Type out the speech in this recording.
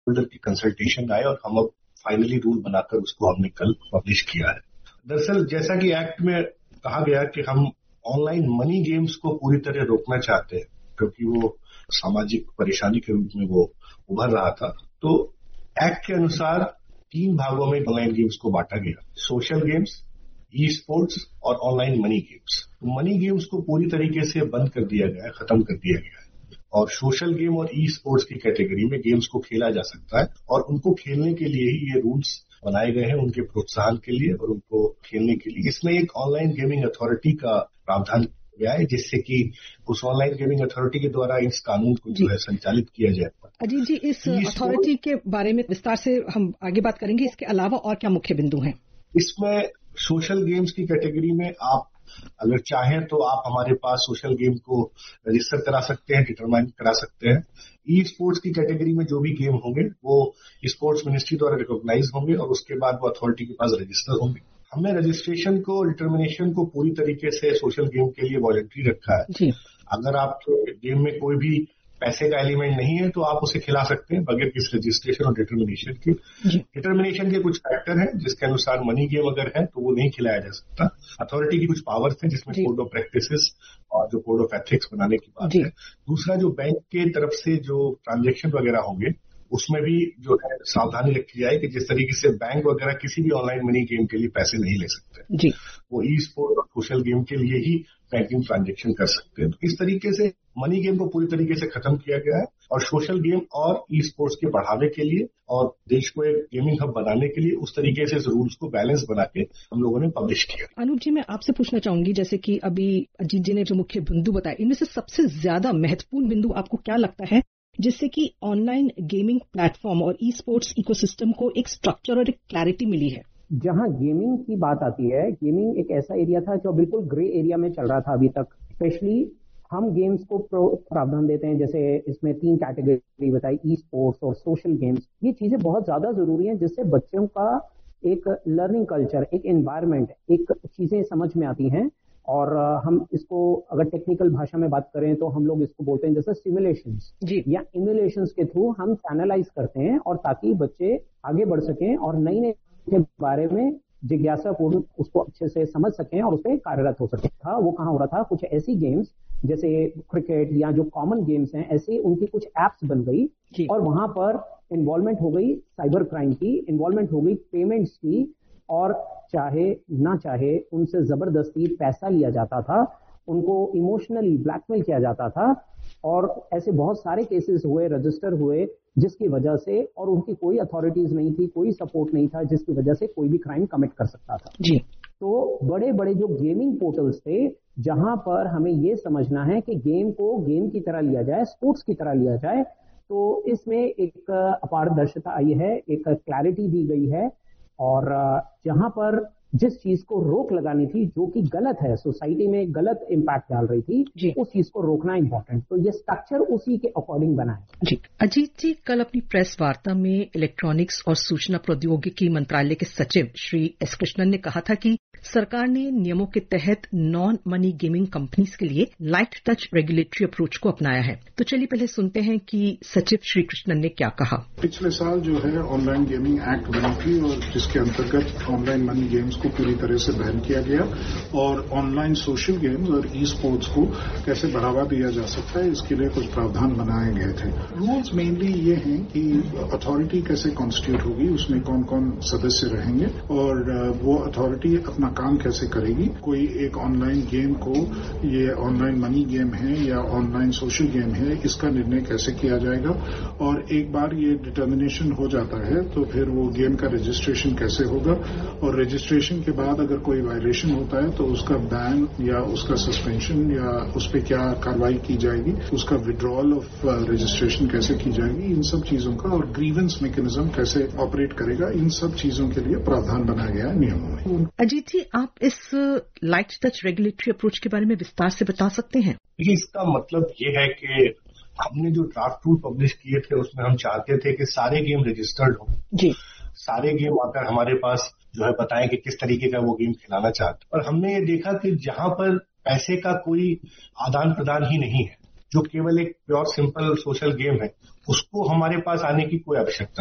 Holder की consultation आए और हम अब फाइनली रूल बनाकर उसको हमने कल पब्लिश किया है। दरअसल जैसा कि एक्ट में कहा गया कि हम ऑनलाइन मनी गेम्स को पूरी तरह रोकना चाहते हैं, क्योंकि वो सामाजिक परेशानी के रूप में वो उभर रहा था। तो एक्ट के अनुसार 3 भागों में ऑनलाइन गेम्स को बांटा गया, सोशल गेम्स, ई स्पोर्ट्स और ऑनलाइन मनी गेम्स। तो मनी गेम्स को पूरी तरीके से बंद कर दिया गया है, खत्म कर दिया गया है, और सोशल गेम और ई स्पोर्ट्स की कैटेगरी में गेम्स को खेला जा सकता है और उनको खेलने के लिए ही ये रूल्स बनाए गए हैं, उनके प्रोत्साहन के लिए और उनको खेलने के लिए। इसमें एक ऑनलाइन गेमिंग अथॉरिटी का प्रावधान गया है, जिससे कि उस ऑनलाइन गेमिंग अथॉरिटी के द्वारा इस कानून को जो है संचालित किया जाए। अजीत जी, इस अथॉरिटी के बारे में विस्तार से हम आगे बात करेंगे। इसके अलावा और क्या मुख्य बिंदु हैं? इसमें सोशल गेम्स की कैटेगरी में आप अगर चाहें तो आप हमारे पास सोशल गेम को रजिस्टर करा सकते हैं, डिटरमाइन करा सकते हैं। ई स्पोर्ट्स की कैटेगरी में जो भी गेम होंगे वो स्पोर्ट्स मिनिस्ट्री द्वारा रिकॉग्नाइज होंगे और उसके बाद वो अथॉरिटी के पास रजिस्टर होंगे। हमने रजिस्ट्रेशन को, डिटर्मिनेशन को पूरी तरीके से सोशल गेम के लिए वॉलंटरी रखा है जी। अगर आपके गेम में कोई भी पैसे का एलिमेंट नहीं है तो आप उसे खिला सकते हैं बगैर किसी रजिस्ट्रेशन और डिटर्मिनेशन के। डिटर्मिनेशन के कुछ फैक्टर हैं जिसके अनुसार मनी गेम अगर है तो वो नहीं खिलाया जा सकता। अथॉरिटी की कुछ पावर्स हैं जिसमें कोड ऑफ प्रैक्टिसेस और जो कोड ऑफ एथिक्स बनाने की बात है। दूसरा, जो बैंक के तरफ से जो ट्रांजेक्शन वगैरह होंगे उसमें भी जो है सावधानी रखी जाए कि जिस तरीके से बैंक वगैरह किसी भी ऑनलाइन मनी गेम के लिए पैसे नहीं ले सकते जी। वो ई स्पोर्ट और सोशल गेम के लिए ही बैंकिंग ट्रांजेक्शन कर सकते हैं। तो इस तरीके से मनी गेम को पूरी तरीके से खत्म किया गया है और सोशल गेम और ई स्पोर्ट्स के बढ़ावे के लिए और देश को एक गेमिंग हब बनाने के लिए उस तरीके से इस रूल्स को बैलेंस बना के हम लोगों ने पब्लिश किया। अनूप जी, मैं आपसे पूछना चाहूंगी, जैसे कि अभी अजीत जी ने जो मुख्य बिंदु बताए, इनमें से सबसे ज्यादा महत्वपूर्ण बिंदु आपको क्या लगता है जिससे कि ऑनलाइन गेमिंग प्लेटफॉर्म और ई स्पोर्ट्स इकोसिस्टम को एक स्ट्रक्चर और एक क्लैरिटी मिली है? जहां गेमिंग की बात आती है, गेमिंग एक ऐसा एरिया था जो बिल्कुल ग्रे एरिया में चल रहा था अभी तक। स्पेशली हम गेम्स को प्रावधान देते हैं, जैसे इसमें 3 कैटेगरी बताई, ई स्पोर्ट्स और सोशल गेम्स। ये चीजें बहुत ज्यादा जरूरी हैं जिससे बच्चों का एक लर्निंग कल्चर, एक एनवायरनमेंट, एक चीजें समझ में आती हैं। और हम इसको अगर टेक्निकल भाषा में बात करें तो हम लोग इसको बोलते हैं जैसे सिमुलेशंस या इमुलेशंस के थ्रू हम चैनलाइज करते हैं और ताकि बच्चे आगे बढ़ सकें और नई नई के बारे में जिज्ञासापूर्ण उसको अच्छे से समझ सकें और उस पर कार्यरत हो सकें। वो कहाँ हो रहा था, कुछ ऐसी गेम्स जैसे क्रिकेट या जो कॉमन गेम्स हैं, ऐसे उनकी कुछ एप्स बन गई और वहां पर इन्वॉल्वमेंट हो गई साइबर क्राइम की, इन्वॉल्वमेंट हो गई पेमेंट्स की, और चाहे ना चाहे उनसे जबरदस्ती पैसा लिया जाता था, उनको इमोशनली ब्लैकमेल किया जाता था। और ऐसे बहुत सारे केसेस हुए, रजिस्टर हुए, जिसकी वजह से, और उनकी कोई अथॉरिटीज नहीं थी, कोई सपोर्ट नहीं था, जिसकी वजह से कोई भी क्राइम कमिट कर सकता था जी। तो बड़े बड़े जो गेमिंग पोर्टल्स थे, जहां पर हमें ये समझना है कि गेम को गेम की तरह लिया जाए, स्पोर्ट्स की तरह लिया जाए, तो इसमें एक अपारदर्शिता आई है, एक क्लैरिटी दी गई है। और जहां पर जिस चीज को रोक लगानी थी, जो कि गलत है, सोसाइटी में गलत इम्पैक्ट डाल रही थी, उस चीज को रोकना इंपॉर्टेंट। तो ये स्ट्रक्चर उसी के अकॉर्डिंग बना है जी। अजीत जी, कल अपनी प्रेस वार्ता में इलेक्ट्रॉनिक्स और सूचना प्रौद्योगिकी मंत्रालय के सचिव श्री एस कृष्णन ने कहा था कि सरकार ने नियमों के तहत नॉन मनी गेमिंग कंपनीज के लिए लाइट टच रेगुलेटरी अप्रोच को अपनाया है। तो चलिए पहले सुनते हैं कि सचिव श्री कृष्णन ने क्या कहा। पिछले साल जो है ऑनलाइन गेमिंग एक्ट बनी थी और जिसके अंतर्गत ऑनलाइन मनी गेम्स को पूरी तरह से बैन किया गया और ऑनलाइन सोशल गेम्स और ई स्पोर्ट्स को कैसे बढ़ावा दिया जा सकता है, इसके लिए कुछ प्रावधान बनाए गए थे। रूल्स मेनली ये हैं कि अथॉरिटी कैसे कॉन्स्टिट्यूट होगी, उसमें कौन कौन सदस्य रहेंगे और वो अथॉरिटी अपना काम कैसे करेगी। कोई एक ऑनलाइन गेम को, ये ऑनलाइन मनी गेम है या ऑनलाइन सोशल गेम है, इसका निर्णय कैसे किया जाएगा। और एक बार ये डिटर्मिनेशन हो जाता है तो फिर वो गेम का रजिस्ट्रेशन कैसे होगा, और रजिस्ट्रेशन के बाद अगर कोई वायलेशन होता है तो उसका बैन या उसका सस्पेंशन या उस पर क्या कार्रवाई की जाएगी, उसका विड्रॉल ऑफ रजिस्ट्रेशन कैसे की जाएगी, इन सब चीजों का, और ग्रीवेंस मैकेनिज्म कैसे ऑपरेट करेगा, इन सब चीजों के लिए प्रावधान बनाया गया है नियमों में। अजीत जी, आप इस लाइट टच रेगुलेटरी अप्रोच के बारे में विस्तार से बता सकते हैं? इसका मतलब ये है कि हमने जो ड्राफ्ट रूल पब्लिश किए थे उसमें हम चाहते थे कि सारे गेम रजिस्टर्ड हो जी। सारे गेम आकर हमारे पास जो है बताएं कि किस तरीके का वो गेम खिलाना चाहते। और हमने ये देखा कि जहां पर पैसे का कोई आदान प्रदान ही नहीं है, जो केवल एक प्योर सिंपल सोशल गेम है, उसको हमारे पास आने की कोई आवश्यकता